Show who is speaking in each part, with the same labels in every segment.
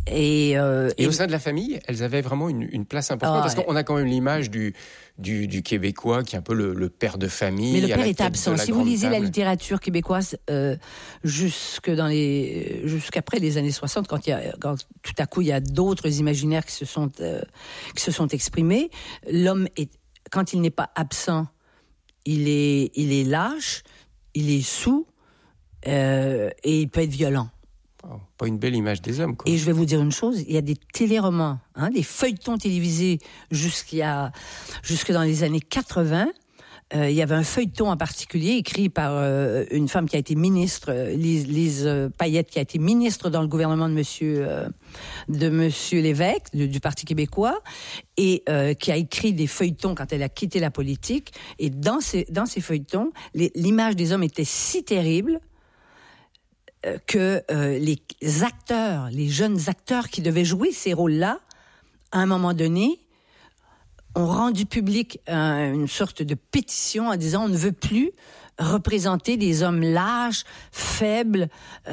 Speaker 1: Et
Speaker 2: au sein de la famille, elles avaient vraiment une place importante, parce qu'on a quand même l'image du Québécois qui est un peu le père de famille.
Speaker 1: Mais le père est absent. Si vous lisez la littérature québécoise jusqu'après les années 60, quand tout à coup il y a d'autres imaginaires qui se sont exprimés, l'homme quand il n'est pas absent, il est lâche, il est saoul et il peut être violent.
Speaker 2: Pas une belle image des hommes, quoi.
Speaker 1: Et je vais vous dire une chose, il y a des téléromans, des feuilletons télévisés jusque dans les années 80. Il y avait un feuilleton en particulier écrit par une femme qui a été ministre, Lise Payette, qui a été ministre dans le gouvernement de Monsieur Lévesque, du Parti québécois, et qui a écrit des feuilletons quand elle a quitté la politique. Et dans ces feuilletons, l'image des hommes était si terrible que les jeunes acteurs qui devaient jouer ces rôles-là, à un moment donné, ont rendu public une sorte de pétition en disant on ne veut plus représenter des hommes lâches, faibles,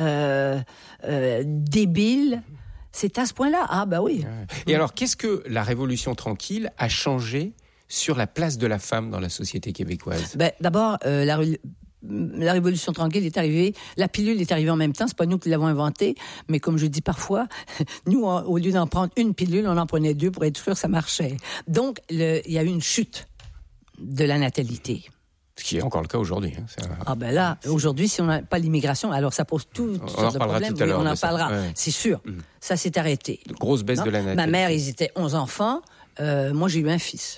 Speaker 1: débiles. C'est à ce point-là. Ah, bah oui.
Speaker 2: Et alors, qu'est-ce que la Révolution tranquille a changé sur la place de la femme dans la société québécoise ?
Speaker 1: D'abord, la Révolution tranquille est arrivée, la pilule est arrivée en même temps, c'est pas nous qui l'avons inventée, mais comme je dis parfois, nous, au lieu d'en prendre une pilule, on en prenait 2 pour être sûr que ça marchait. Donc, il y a eu une chute de la natalité.
Speaker 2: Ce qui est encore le cas aujourd'hui.
Speaker 1: Aujourd'hui, si on n'a pas l'immigration, alors ça pose toutes sortes de problèmes. On en parlera, c'est sûr. Ça s'est arrêté.
Speaker 2: Une grosse baisse de la natalité.
Speaker 1: Ma mère, ils étaient 11 enfants. Moi, j'ai eu un fils.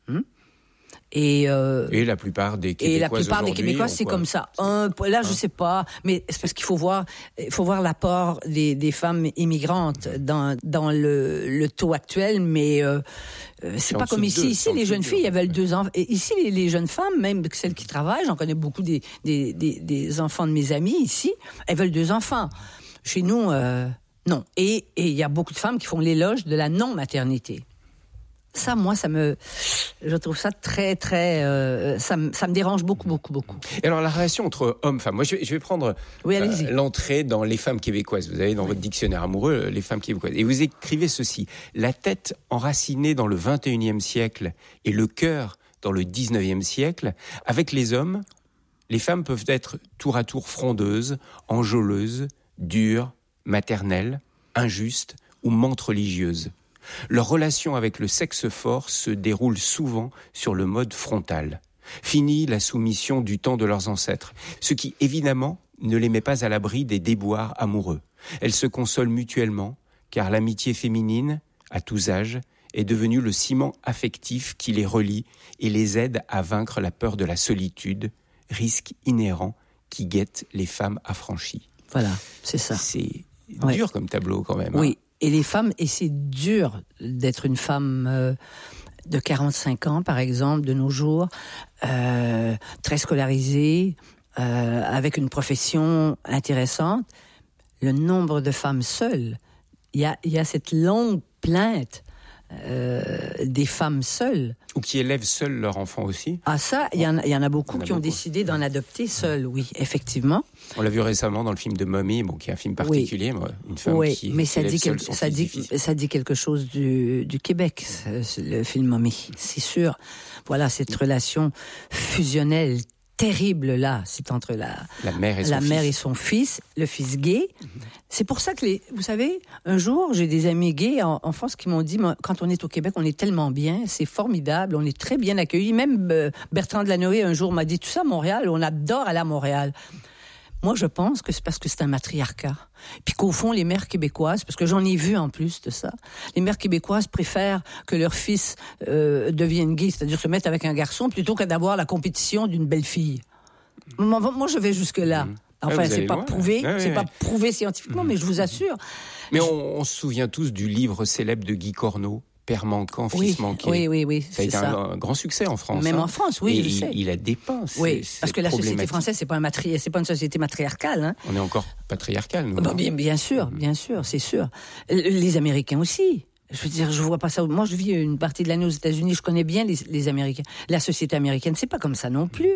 Speaker 1: Et
Speaker 2: la plupart des Québécois,
Speaker 1: c'est comme ça. Là, je sais pas, mais c'est parce qu'il faut voir l'apport des femmes immigrantes dans le taux actuel, mais c'est pas comme ici. Ici, les jeunes filles, elles veulent 2 enfants. Et ici, les jeunes femmes, même celles qui travaillent, j'en connais beaucoup des enfants de mes amis ici, elles veulent 2 enfants. Chez nous, non. Et il y a beaucoup de femmes qui font l'éloge de la non-maternité. Ça, moi, je trouve ça très, très, ça me dérange beaucoup, beaucoup, beaucoup.
Speaker 2: Et alors, la relation entre hommes-femmes. Moi, je vais prendre l'entrée dans les femmes québécoises. Vous avez dans votre dictionnaire amoureux les femmes québécoises. Et vous écrivez ceci. La tête enracinée dans le 21e siècle et le cœur dans le 19e siècle. Avec les hommes, les femmes peuvent être tour à tour frondeuses, enjôleuses, dures, maternelles, injustes ou mentes religieuses. Leur relation avec le sexe fort se déroule souvent sur le mode frontal. Fini la soumission du temps de leurs ancêtres, ce qui évidemment ne les met pas à l'abri des déboires amoureux. Elles se consolent mutuellement, car l'amitié féminine, à tous âges, est devenue le ciment affectif qui les relie et les aide à vaincre la peur de la solitude, risque inhérent qui guette les femmes affranchies.
Speaker 1: Voilà, c'est ça.
Speaker 2: C'est dur comme tableau quand même.
Speaker 1: Oui. Et les femmes, et c'est dur d'être une femme de 45 ans, par exemple, de nos jours, très scolarisée, avec une profession intéressante. Le nombre de femmes seules, il y a cette longue plainte des femmes seules.
Speaker 2: Ou qui élèvent seuls leurs enfants aussi.
Speaker 1: Ah ça, il y en a beaucoup qui ont décidé d'en adopter seuls, oui, effectivement.
Speaker 2: On l'a vu récemment dans le film de Mommy, qui est un film particulier, une femme qui
Speaker 1: mais ça
Speaker 2: dit
Speaker 1: quelque chose du Québec, le film Mommy, c'est sûr. Voilà, cette relation fusionnelle terrible là, c'est entre la mère et son fils, le fils gay. C'est pour ça que vous savez, un jour, j'ai des amis gays en France qui m'ont dit, quand on est au Québec, on est tellement bien, c'est formidable, on est très bien accueillis. Même Bertrand Delanoë un jour m'a dit, tout ça, Montréal, on adore aller à Montréal. Moi, je pense que c'est parce que c'est un matriarcat. Puis qu'au fond, les mères québécoises, parce que j'en ai vu en plus de ça, les mères québécoises préfèrent que leur fils devienne gay, c'est-à-dire se mettre avec un garçon, plutôt que d'avoir la compétition d'une belle fille. Moi, je vais jusque-là. Enfin, c'est pas prouvé scientifiquement, mais je vous assure.
Speaker 2: Mais on se souvient tous du livre célèbre de Guy Corneau, Père manquant, fils manqué.
Speaker 1: Oui.
Speaker 2: Ça a été un grand succès en France.
Speaker 1: Même en France, oui, je sais.
Speaker 2: Il a dépeint.
Speaker 1: Parce que la société française, c'est pas une société matriarcale.
Speaker 2: On est encore patriarcal, nous.
Speaker 1: Bien sûr, c'est sûr. Les Américains aussi. Je veux dire, je vois pas ça. Moi, je vis une partie de l'année aux États-Unis. Je connais bien les Américains. La société américaine, c'est pas comme ça non plus.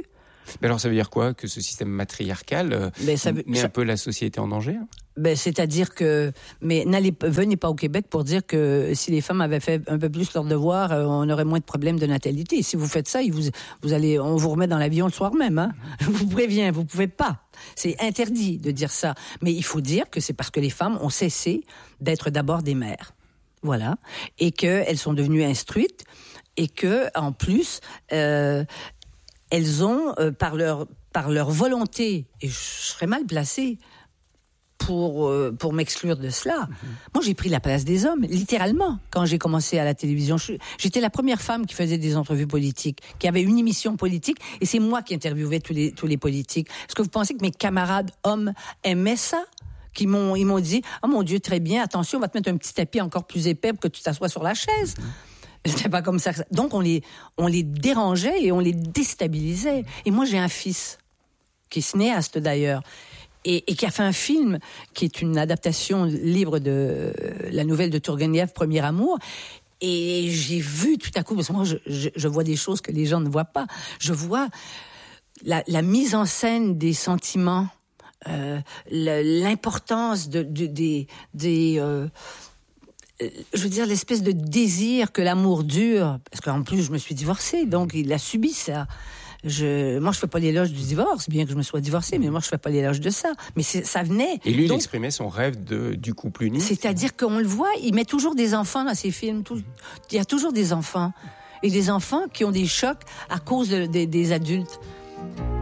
Speaker 2: Mais alors ça veut dire quoi? Que ce système matriarcal met un peu la société en danger?
Speaker 1: C'est-à-dire que... Mais venez pas au Québec pour dire que si les femmes avaient fait un peu plus leur devoir, on aurait moins de problèmes de natalité. Si vous faites ça, on vous remet dans l'avion le soir même. Hein? Je vous préviens, vous pouvez pas. C'est interdit de dire ça. Mais il faut dire que c'est parce que les femmes ont cessé d'être d'abord des mères. Voilà. Et qu'elles sont devenues instruites et que, en plus, elles ont, par leur volonté, et je serais mal placée pour m'exclure de cela. Moi, j'ai pris la place des hommes, littéralement, quand j'ai commencé à la télévision. J'étais la première femme qui faisait des entrevues politiques, qui avait une émission politique, et c'est moi qui interviewais tous les politiques. Est-ce que vous pensez que mes camarades hommes aimaient ça? Ils m'ont dit, « Oh mon Dieu, très bien, attention, on va te mettre un petit tapis encore plus épais pour que tu t'assoies sur la chaise. » C'était pas comme ça. Donc, on les dérangeait et on les déstabilisait. Et moi, j'ai un fils, qui est cinéaste d'ailleurs, et qui a fait un film qui est une adaptation libre de la nouvelle de Tourguenieff, Premier Amour. Et j'ai vu tout à coup, parce que moi, je vois des choses que les gens ne voient pas. Je vois la mise en scène des sentiments, l'importance je veux dire, l'espèce de désir que l'amour dure. Parce qu'en plus, je me suis divorcée, donc il a subi ça. Moi, je fais pas l'éloge du divorce, bien que je me sois divorcée, mais moi, je fais pas l'éloge de ça. Mais ça venait.
Speaker 2: Et lui, il exprimait son rêve du couple uni.
Speaker 1: C'est-à-dire qu'on le voit, il met toujours des enfants dans ses films. Il y a toujours des enfants. Et des enfants qui ont des chocs à cause des adultes.